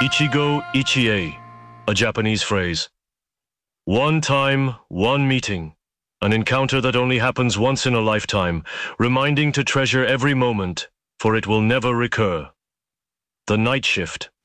Ichigo Ichie, a Japanese phrase. One time, one meeting. An encounter that only happens once in a lifetime, reminding to treasure every moment, for it will never recur. The Night Shift.